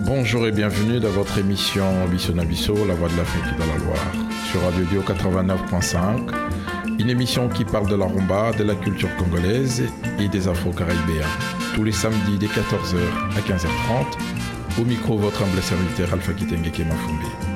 Bonjour et bienvenue dans votre émission Bisso na Bisso, la voix de l'Afrique dans la Loire, sur Radio Dio 89.5, une émission qui parle de la rumba, de la culture congolaise et des afro-caribéens. Tous les samedis dès 14h à 15h30, au micro votre humble serviteur Alpha Kitenge Mafumbi.